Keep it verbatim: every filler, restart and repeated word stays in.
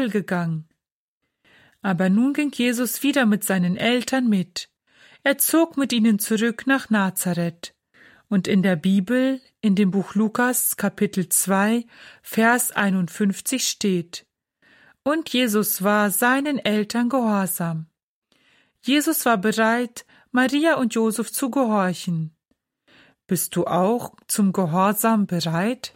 Tempel gegangen. Aber nun ging Jesus wieder mit seinen Eltern mit. Er zog mit ihnen zurück nach Nazareth. Und in der Bibel, in dem Buch Lukas, Kapitel zwei, Vers einundfünfzig steht: Und Jesus war seinen Eltern gehorsam. Jesus war bereit, Maria und Josef zu gehorchen. Bist du auch zum Gehorsam bereit?